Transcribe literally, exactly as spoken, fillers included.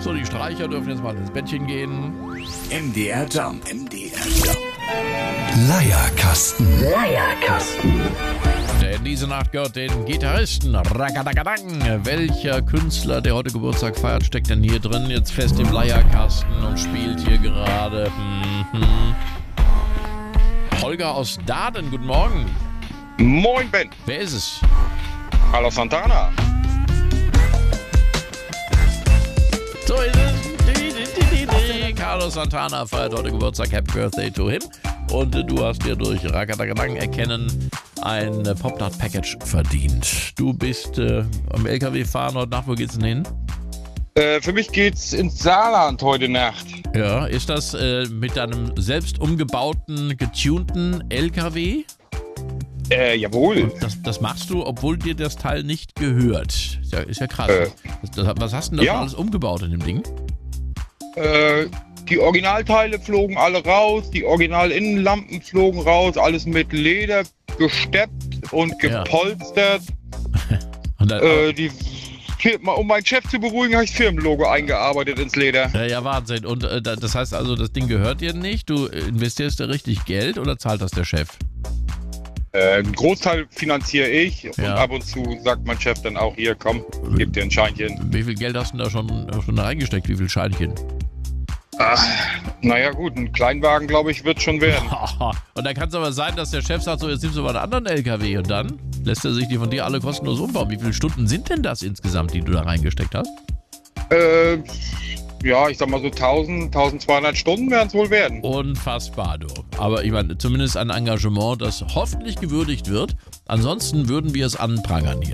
So, die Streicher dürfen jetzt mal ins Bettchen gehen. M D R Jump. M D R Jump. Leierkasten. Leierkasten. Denn diese Nacht gehört den Gitarristen. Ragadagadang. Welcher Künstler, der heute Geburtstag feiert, steckt denn hier drin jetzt fest im Leierkasten und spielt hier gerade? Mhm. Holger aus Daden, guten Morgen. Moin, Ben. Wer ist es? Carlos Santana. So ist es. Carlos Santana feiert heute Geburtstag. Happy Birthday to him. Und äh, du hast dir durch Ragadagadang erkennen ein äh, Popnut-Package verdient. Du bist äh, am L K W fahren heute Nacht. Wo geht's denn hin? Äh, für mich geht's ins Saarland heute Nacht. Ja, ist das äh, mit deinem selbst umgebauten, getunten L K W? Äh, jawohl. Und das, das machst du, obwohl dir das Teil nicht gehört. Ist ja, ist ja krass. Äh, das, das, was hast du denn da ja. alles umgebaut in dem Ding? Äh, die Originalteile flogen alle raus, die Original-Innenlampen flogen raus, alles mit Leder gesteppt und gepolstert. Ja. Und dann, äh, die, um meinen Chef zu beruhigen, habe ich das Firmenlogo eingearbeitet ins Leder. Ja, ja, Wahnsinn. Und äh, das heißt also, das Ding gehört dir nicht? Du investierst da richtig Geld oder zahlt das der Chef? Äh, einen Großteil finanziere ich und Ja. ab und zu sagt mein Chef dann auch, hier, komm, gib dir ein Scheinchen. Wie viel Geld hast du da schon, schon reingesteckt? Wie viel Scheinchen? Ach, naja gut, ein Kleinwagen, glaube ich, wird schon werden. Und dann kann es aber sein, dass der Chef sagt, so jetzt nimmst du mal einen anderen L K W und dann lässt er sich die von dir alle kostenlos umbauen. Wie viele Stunden sind denn das insgesamt, die du da reingesteckt hast? Äh, ja, ich sag mal so tausend, tausendzweihundert Stunden werden es wohl werden. Unfassbar, du. Aber ich meine, zumindest ein Engagement, das hoffentlich gewürdigt wird. Ansonsten würden wir es anprangern hier.